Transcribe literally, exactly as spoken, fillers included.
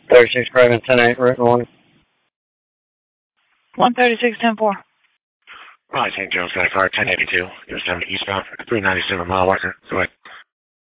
thirty-six Craven, ten eight, written one. one thirty-six, ten four. Right, Saint Joe's got a car, ten eighty-two. It was seven eastbound, three ninety-seven mile marker. Go ahead.